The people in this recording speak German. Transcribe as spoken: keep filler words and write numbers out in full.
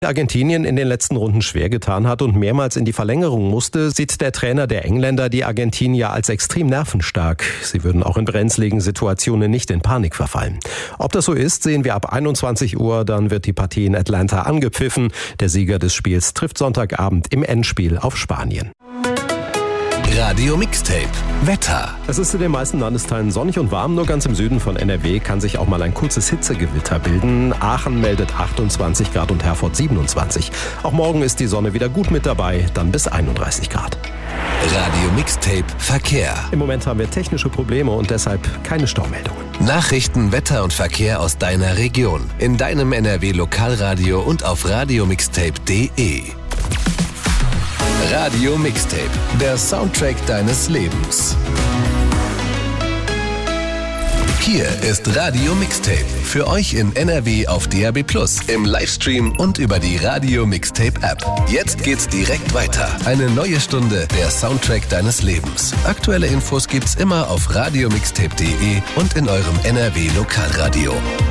Argentinien in den letzten Runden schwer getan hat und mehrmals in die Verlängerung musste, sieht der Trainer der Engländer die Argentinier als extrem nervenstark. Sie würden auch in brenzligen Situationen nicht in Panik verfallen. Ob das so ist, sehen wir ab einundzwanzig Uhr, dann wird die Partie in Atlanta angepfiffen. Der Sieger des Spiels trifft Sonntagabend im Endspiel auf Spanien. Radio Mixtape Wetter. Es ist in den meisten Landesteilen sonnig und warm, nur ganz im Süden von N R W kann sich auch mal ein kurzes Hitzegewitter bilden. Aachen meldet achtundzwanzig Grad und Herford siebenundzwanzig. Auch morgen ist die Sonne wieder gut mit dabei, dann bis einunddreißig Grad. Radio Mixtape Verkehr. Im Moment haben wir technische Probleme und deshalb keine Staumeldungen. Nachrichten, Wetter und Verkehr aus deiner Region. In deinem N R W Lokalradio und auf radiomixtape punkt de. Radio Mixtape, der Soundtrack deines Lebens. Hier ist Radio Mixtape, für euch in N R W auf D A B plus, im Livestream und über die Radio Mixtape App. Jetzt geht's direkt weiter. Eine neue Stunde, der Soundtrack deines Lebens. Aktuelle Infos gibt's immer auf radiomixtape punkt de und in eurem N R W Lokalradio.